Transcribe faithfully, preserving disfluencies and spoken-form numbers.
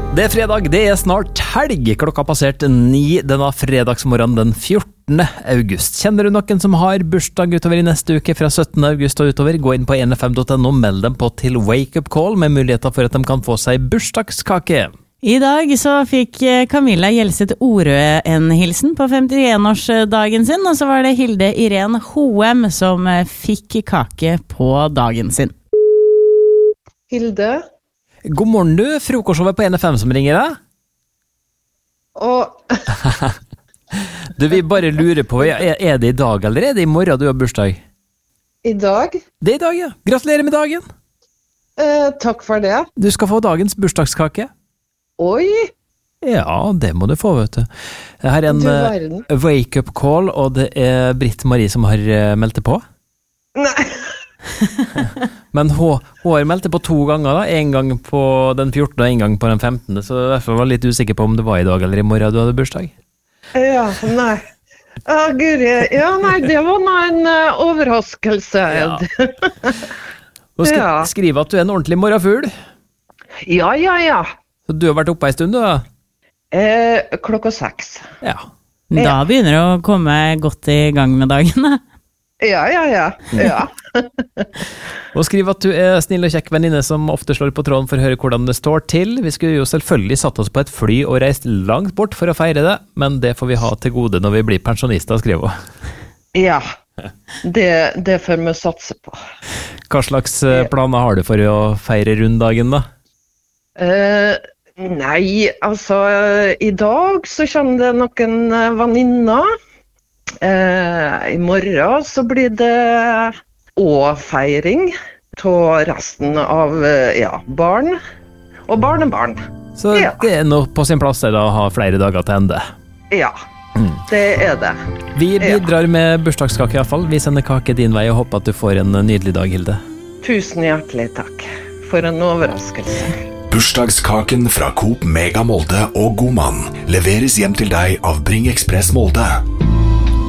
Det er fredag, det er snart helg. Klokka passert ni denne fredagsmorgen den fjortende august. Kjenner du noen som har bursdag utover i neste uke fra syttende august og utover? Gå inn på en f m punktum no, meld dem på til Wake Up Call med muligheter for at de kan få seg bursdagskake. I dag så fikk Camilla Gjelseth Orø en hilsen på femtién-årsdagen sin, og så var det Hilde Irene Hoem som fikk kake på dagen sin. Hilde? God morgen du, frokostshowet på en f m som ringer deg. Og... du, vi bare lurer på, er, er det i dag eller er det i morgen du har bursdag? I dag? Det er i dag, ja. Gratulerer med dagen. Eh, takk for det. Du skal få dagens bursdagskake. Oi! Ja, det må du få, vet du. Her er en uh, wake up call, og det er Britt Marie som har uh, meldt det på. Nei. Men hun, hun har meldt det på to ganger da, en gang på den fjortende og en gang på den femtende, så derfor var jeg litt usikker på om det var i dag eller i morgen du hadde bursdag. Ja, nei. Ah, Guri, ja, nei, det var en uh, overraskelse. Ja. Hun sk- ja. skriver at du er en ordentlig morgenfugl. Ja, ja, ja. Så du har vært oppe en stund da? Eh, klokka seks. Ja. Da Ja. begynner det å komme godt i gang med dagen, da. Ja, ja, ja. Ja. Og skriver at du er snill og kjekk venninne som ofte slår på tråden for å høre hvordan det står til. Vi skulle jo selvfølgelig satt oss på et fly og reist langt bort for å feire det, men det får vi ha til gode når vi blir pensjonister, skriver hun. Ja, det, det får vi satse på. Hva slags eh, planer har du for å feire runddagen da? Eh, nei, altså, i dag så kommer det noen eh, venninner. Eh, I morgen så blir det også feiring til resten av eh, ja, barn og barnebarn. Så Ja. det er nå på sin plass da, å ha flere dager til ende. Ja, Mm. det er det. Vi bidrar med bursdagskake i hvert fall. Vi sender kake din vei og håper at du får en nydelig dag, Hilde. Tusen hjertelig takk for en overraskelse. Bursdagskaken fra Coop Mega Molde og Godmann leveres hjem til deg av Bring Express Molde.